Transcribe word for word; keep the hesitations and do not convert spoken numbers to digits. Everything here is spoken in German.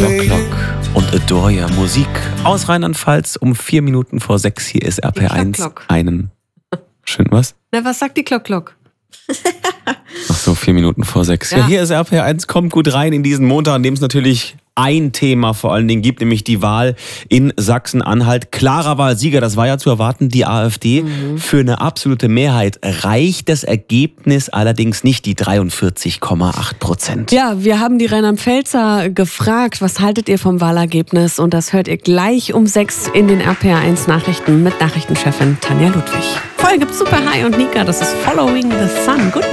Clock Clock und Adore Your Musik aus Rheinland-Pfalz um vier Minuten vor sechs. Hier ist R P R eins. Clock, Clock. Einen schön was? Na, was sagt die Clock Clock? Ach so, vier Minuten vor sechs. Ja. ja, hier ist R P R eins. Kommt gut rein in diesen Montag, an dem es natürlich ein Thema vor allen Dingen gibt, nämlich die Wahl in Sachsen-Anhalt. Klarer Wahlsieger, das war ja zu erwarten, die AfD. Mhm. Für eine absolute Mehrheit reicht das Ergebnis allerdings nicht, die dreiundvierzig Komma acht Prozent. Ja, wir haben die Rheinland-Pfälzer gefragt, was haltet ihr vom Wahlergebnis? Und das hört ihr gleich um sechs in den R P R eins Nachrichten mit Nachrichtenchefin Tanja Ludwig. Vorher gibt's Super High und Nika, das ist Following the Sun. Guten